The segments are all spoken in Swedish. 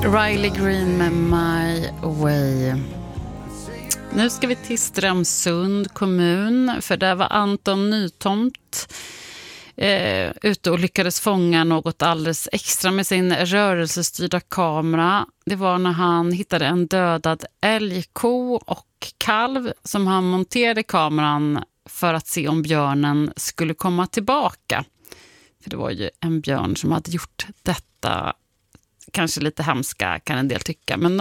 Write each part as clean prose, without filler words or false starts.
Riley Green med My Way. Nu ska vi till Strömsund kommun, för där var Anton Nytomt ute och lyckades fånga något alldeles extra med sin rörelsestyrda kamera. Det var när han hittade en dödad älgko och kalv som han monterade kameran för att se om björnen skulle komma tillbaka. För det var ju en björn som hade gjort detta. Kanske lite hemska kan en del tycka. Men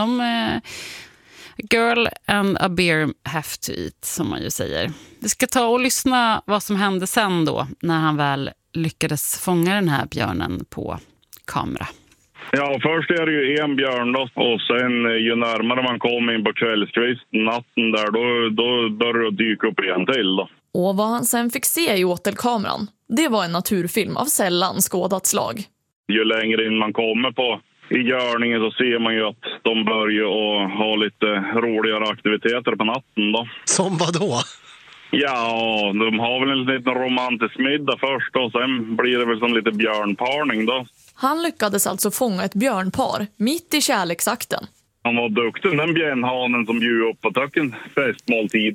girl and a bear have to eat, som man ju säger. Vi ska ta och lyssna vad som hände sen då, när han väl lyckades fånga den här björnen på kamera. Ja, först är det ju en björn då, och sen ju närmare man kommer in på kvällskvisten, natten där, då börjar det dyka upp igen till då. Och vad han sen fick se i åtelkameran, det var en naturfilm av sällan skådat slag. Ju längre in man kommer i görningen så ser man ju att de börjar att ha lite roligare aktiviteter på natten då. Som vad då? Ja, de har väl en liten romantisk middag först och sen blir det väl som lite björnparning då. Han lyckades alltså fånga ett björnpar mitt i kärleksakten. Han var duktig, den björnhanen som bjöd upp på tacken festmåltid.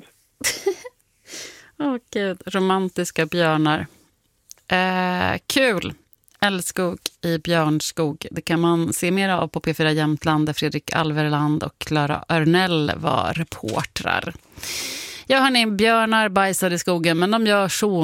Åh gud, romantiska björnar. Kul. Älskog i Björnskog. Det kan man se mer av på P4 Jämtland, där Fredrik Alverland och Clara Örnell var reportrar. Ja hörni, björnar bajsar i skogen, men de gör så